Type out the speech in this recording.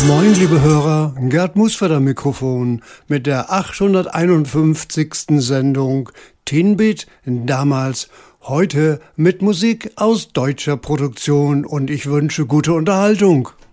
Moin, liebe Hörer, Gerd Musfelder Mikrofon mit der 851. Sendung Tinbit, damals, heute mit Musik aus deutscher Produktion und ich wünsche gute Unterhaltung.